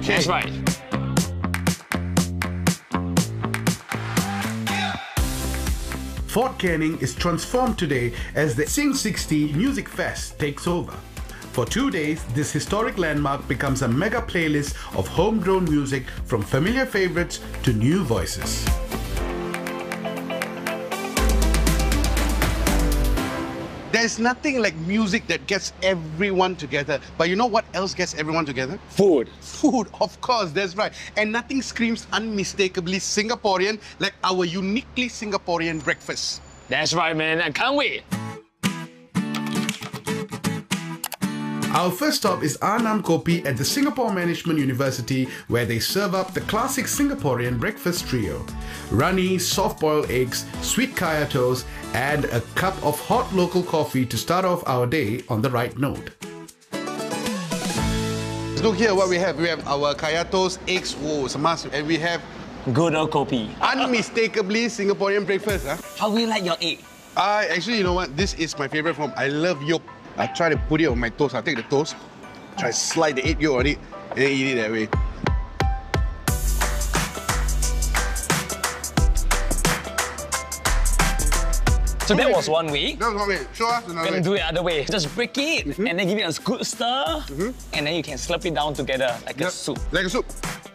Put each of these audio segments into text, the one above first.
Okay. That's right. Fort Canning is transformed today as the Sing 60 Music Fest takes over. For 2 days, this historic landmark becomes a mega playlist of homegrown music from familiar favorites to new voices. There's nothing like music that gets everyone together. But you know what else gets everyone together? Food. Food, of course, that's right. And nothing screams unmistakably Singaporean like our uniquely Singaporean breakfast. That's right, man. I can't wait. Our first stop is Annam Kopi at the Singapore Management University, where they serve up the classic Singaporean breakfast trio. Runny, soft-boiled eggs, sweet kaya toast, and a cup of hot local coffee to start off our day on the right note. Look here what we have. We have our kaya toast, eggs, whoa, it's a must. And we have Good old kopi. unmistakably Singaporean breakfast. Huh? How do you like your egg? Actually, you know what? This is my favorite form. I love yolk. I try to put it on my toast. I'll take the toast, try to slide the egg yolk on it, and then eat it that way. So that was one way. That was one way. Show us another We're gonna way. do it other way. Just break it and then give it a good stir, and then you can slurp it down together like a Yep. soup. Like a soup.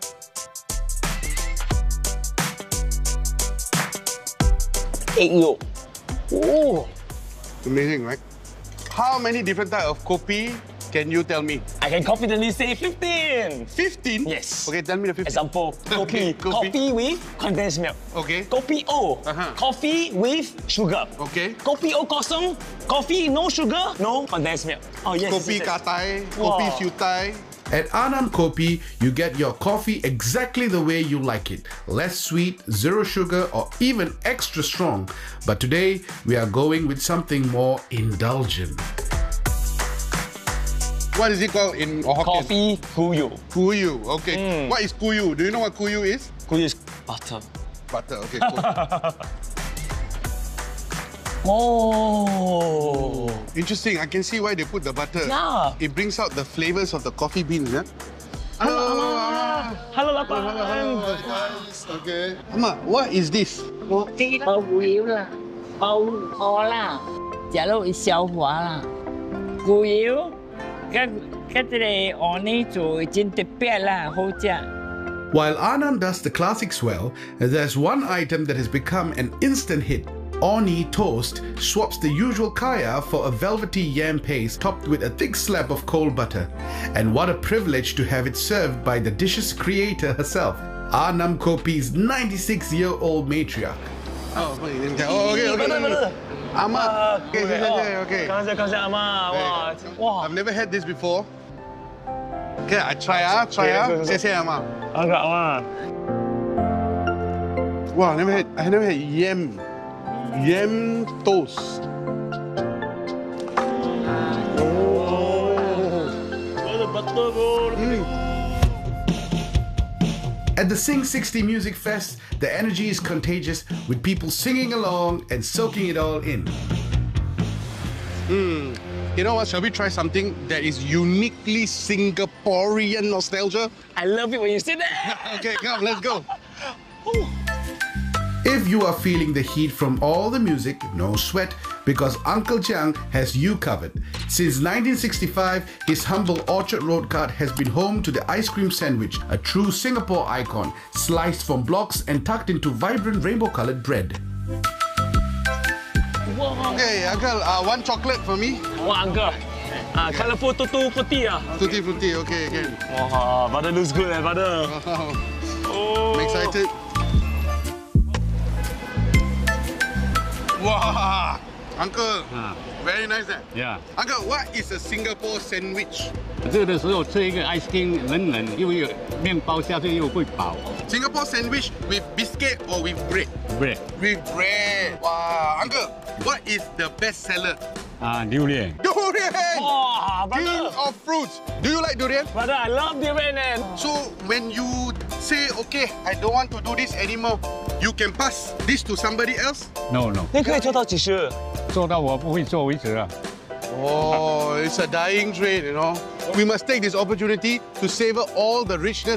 Egg yolk. Oh, Amazing, right? How many different types of kopi can you tell me? I can confidently say 15. 15? Yes. Okay, tell me the 15. Example, Okay, kopi. kopi. Coffee with condensed milk. Okay. Kopi O, coffee with sugar. Okay. Kopi O kosong, coffee no sugar, no condensed milk. Oh yes. Kopi yes, yes. katai, Wow. kopi siutai. At Annam Kopi, you get your coffee exactly the way you like it. Less sweet, zero sugar, or even extra strong. But today, we are going with something more indulgent. What is it called in Hokkien? Coffee kuyu. Kuyu. Okay. What is kuyu? Do you know what kuyu is? Kuyu is butter. Butter. Okay, cool. Oh. Interesting. I can see why they put the butter. Yeah. It brings out the flavors of the coffee beans, yeah? Hello. Hello, Lapan. Okay. Amma, what is this? 包胡椒啦，包河啦，食落會消化啦。胡椒，跟這個按呢做真特別啦，好食。 While Annam does the classics well, there's one item that has become an instant hit. Orni toast swaps the usual kaya for a velvety yam paste topped with a thick slab of cold butter. And what a privilege to have it served by the dish's creator herself, Annam Kopi's 96-year-old matriarch. Oh, okay. Amma. Okay. I've never had this before. Okay, I try. Say, Amma. Agak mah. Wow, I never had yam toast. At the Sing 60 Music Fest, the energy is contagious with people singing along and soaking it all in. You know what? Shall we try something that is uniquely Singaporean nostalgia? I love it when you say that. Okay, come, let's go. If you are feeling the heat from all the music, no sweat, because Uncle Chiang has you covered. Since 1965, his humble Orchard Road cart has been home to the ice cream sandwich, a true Singapore icon, sliced from blocks and tucked into vibrant rainbow-colored bread. Okay, Uncle, one chocolate for me. Wah, uncle. Colourful tutu putih ah. Tutti frutti, okay, again. Wah, butter looks good, butter. I'm excited. Wow, Uncle, very nice. Yeah， Uncle, what is a Singapore sandwich? 热的时候吃一个 ice cream，冷冷又有面包下去又会饱。 Singapore sandwich with biscuit or with bread? Bread With bread. Wow, Uncle, what is the best seller? 啊，榴莲。 Durian! Wah, King brother. of fruits. Do you like durian? Brother, I love durian man. So when you say, okay, I don't want to do this anymore, you can pass this to somebody else? No no， 你可以做到几时？ 做到我不会做为止啊。 Oh, it's a dying trade, you know. We must take this opportunity to savor all the richness